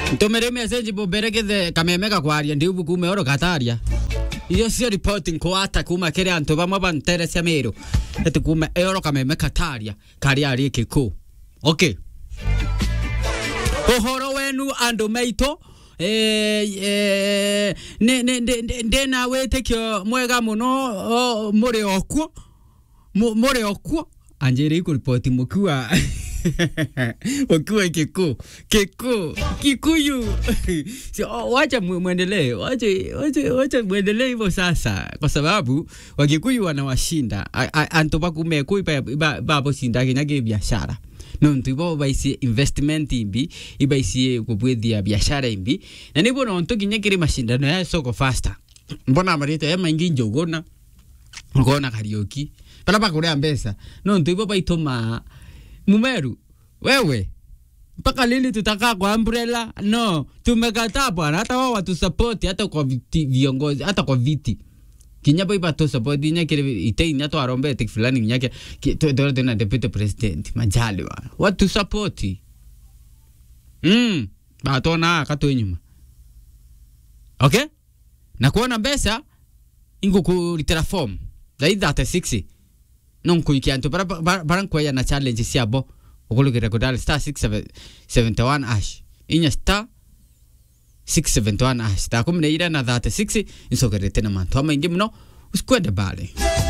Ntomere message boberekeze kamemeka kwaria ndiubu kume oro kataria. Iyo sio reporting ko ata kuma kere anto bamwe banteresa mero. Ete kuma oro kamemeka taria karia ari kiko. Okay. Ohoro wenu ando meito ndena wetekyo mwega muno muri okwo anjeri ku report mukua okwo kikuyu wacha muendelee wacha muendelee hivyo sasa kwa sababu wakikuyu wanawashinda antoba kumeku babo shinda kinyage biashara no ntibo baisi investment imbi ibaisi kubwethia biashara imbi na nibo no ntokinyekire mashindano ya soko faster mbona marita ya maingi njogona ngona karaoke pala bakure ambesa no ntibo baitoma mumeru wewe mpaka lini tutakaa kwa umbrella no tumekataa bwana hata wao watu support hata kwa viongozi hata kwa viti kinyapa ipa to support nyakire itei nyato arombe tek fulani nyake to tena deputy president Majaliwa watu support batona kato nyuma okay na kuona pesa ingo ku litera form zaidi hata 60 non kuikianto para kwa na challenge siabo ukulukira kodal star 671 ash inya star 671 ash ta kumne ira na 36 insogere tena manto ama ingi mno uskwede bale